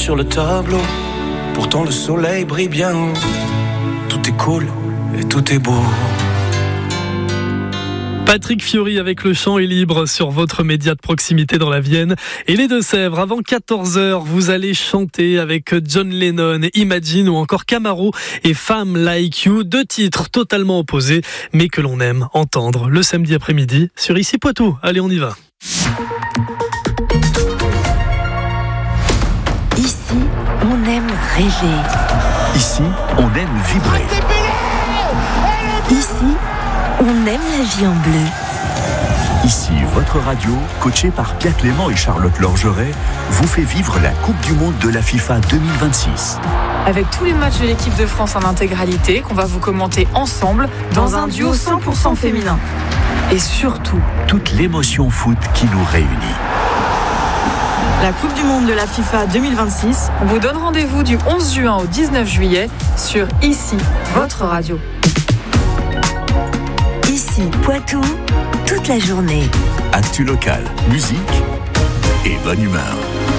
sur le tableau. Pourtant le soleil brille bien haut. Tout est cool et tout est beau. Patrick Fiori avec Le Chant est libre sur votre média de proximité dans la Vienne. Et les Deux-Sèvres, avant 14h, vous allez chanter avec John Lennon, Imagine ou encore Camaro et Femme Like You. 2 titres totalement opposés, mais que l'on aime entendre le samedi après-midi sur Ici Poitou. Allez, on y va. Ici, on aime rêver. Ici, on aime vibrer. Ici, on aime la vie en bleu. Ici, votre radio, coachée par Pierre Clément et Charlotte Lorgeret, vous fait vivre la Coupe du Monde de la FIFA 2026. Avec tous les matchs de l'équipe de France en intégralité, qu'on va vous commenter ensemble dans un duo 100% féminin. Et surtout, toute l'émotion foot qui nous réunit. La Coupe du Monde de la FIFA 2026 vous donne rendez-vous du 11 juin au 19 juillet sur Ici, votre radio. Ici, Poitou, toute la journée. Actu local, musique et bonne humeur.